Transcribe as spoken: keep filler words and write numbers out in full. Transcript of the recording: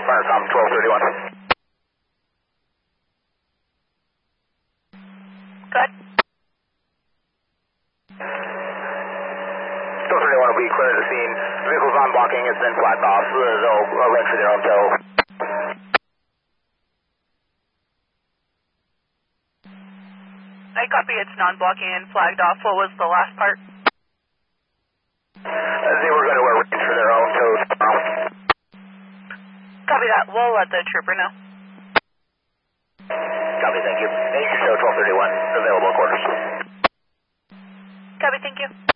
Intercom twelve thirty-one. Good. twelve thirty-one will be clear to the scene. Vehicles on blocking, it's been flagged off. They'll arrange for their own tow. I copy, it's non-blocking and flagged off. What was the last part? Uh, they were going to arrange for their own tow tomorrow. Copy that. We'll let the trooper know. Copy, thank you. Nature Show twelve thirty-one, available quarters. Copy, thank you.